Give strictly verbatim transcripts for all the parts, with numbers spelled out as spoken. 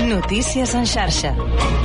Notícies en xarxa.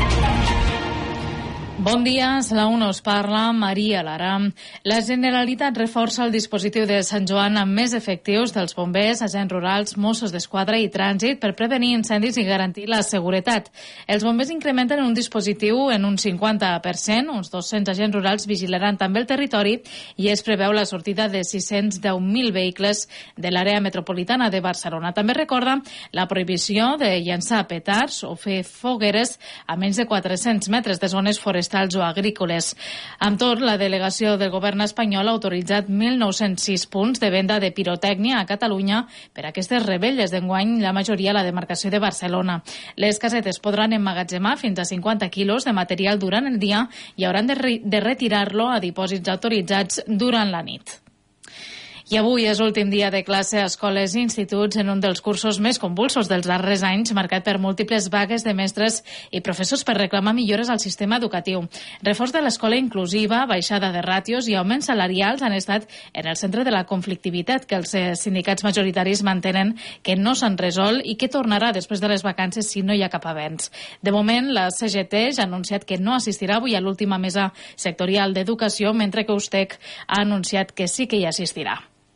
Bon dia, a la una us parla Maria Lara. La Generalitat reforça el dispositiu de Sant Joan amb més efectius dels bombers, agents rurals, Mossos d'Esquadra i Trànsit per prevenir incendis i garantir la seguretat. Els bombers incrementen un dispositiu en un cinquanta per cent, uns dos-cents agents rurals vigilaran també el territori i es preveu la sortida de sis-cents deu mil vehicles de l'àrea metropolitana de Barcelona. També recorda la prohibició de llançar petards o fer fogueres a menys de quatre-cents metres de zones forestals o agrícoles. Amb tot, la delegació del govern espanyol ha autoritzat mil nou-cents sis punts de venda de pirotècnia a Catalunya per a aquestes rebelles d'enguany, la majoria a la demarcació de Barcelona. Les casetes podran emmagatzemar fins a cinquanta quilos de material durant el dia i hauran de, re de retirar-lo a dipòsits autoritzats durant la nit. I avui és l'últim dia de classe a escoles i instituts en un dels cursos més convulsos dels darrers anys, marcat per múltiples vagues de mestres i professors per reclamar millores al sistema educatiu. Reforç de l'escola inclusiva, baixada de ràtios i augments salarials han estat en el centre de la conflictivitat que els sindicats majoritaris mantenen que no s'han resolt i que tornarà després de les vacances si no hi ha cap avenç. De moment, la C G T ja ha anunciat que no assistirà avui a l'última mesa sectorial d'educació, mentre que USTEC ha anunciat que sí que hi assistirà.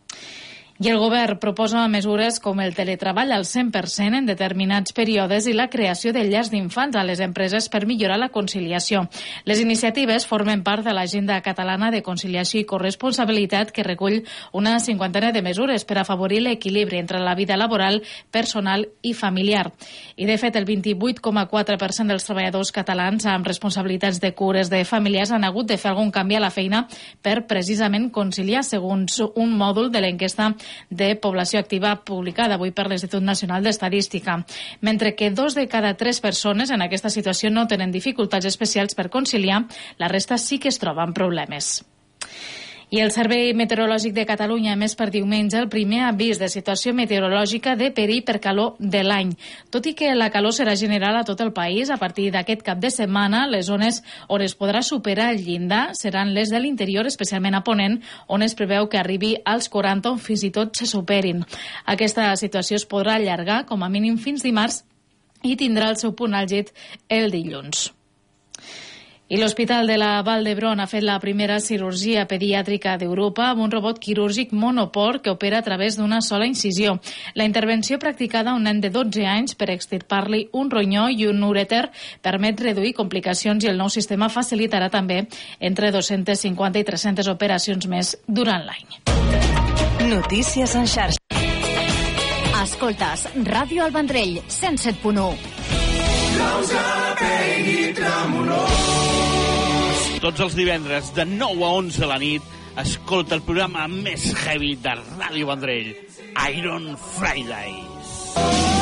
I el govern proposa mesures com el teletreball al cent per cent en determinats períodes i la creació de llars d'infants a les empreses per millorar la conciliació. Les iniciatives formen part de l'Agenda Catalana de Conciliació i Corresponsabilitat, que recull una cinquantena de mesures per afavorir l'equilibri entre la vida laboral, personal i familiar. I, de fet, el vint-i-vuit coma quatre per cent dels treballadors catalans amb responsabilitats de cures de familiars han hagut de fer algun canvi a la feina per precisament conciliar, segons un mòdul de l'enquesta de població activa publicada avui per l'Institut Nacional d'Estadística. Mentre que dos de cada tres persones en aquesta situació no tenen dificultats especials per conciliar, la resta sí que es troben problemes. I el Servei Meteorològic de Catalunya ha emès per diumenge el primer avís de situació meteorològica de perill per calor de l'any. Tot i que la calor serà general a tot el país, a partir d'aquest cap de setmana, les zones on es podrà superar el llindar seran les de l'interior, especialment a Ponent, on es preveu que arribi als quaranta o fins i tot se superin. Aquesta situació es podrà allargar com a mínim fins dimarts i tindrà el seu punt àlgid el dilluns. I l'Hospital de la Vall d'Hebron ha fet la primera cirurgia pediàtrica d'Europa amb un robot quirúrgic monoport que opera a través d'una sola incisió. La intervenció practicada a un nen de dotze anys per extirpar-li un ronyó i un urèter permet reduir complicacions i el nou sistema facilitarà també entre dos-centes cinquanta i tres-centes operacions més durant l'any. Notícies en xarxa. Escoltes Ràdio El Vendrell, cent set punt u. Tots els divendres de nou a onze de la nit escolta el programa més heavy de Ràdio Vendrell, Iron Fridays.